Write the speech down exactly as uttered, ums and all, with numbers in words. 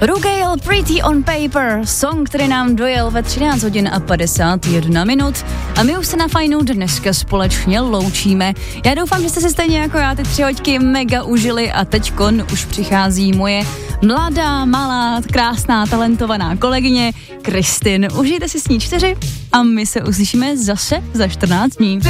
Rugail, Pretty on Paper, song, který nám dojel ve třináct hodin a padesát jedna minut a my už se na Fajnu dneska společně loučíme. Já doufám, že jste si stejně jako já ty tři hoďky mega užili a teďkon už přichází moje mladá, malá, krásná, talentovaná kolegyně Kristin. Užijte si s ní čtyři a my se uslyšíme zase za čtrnáct dní.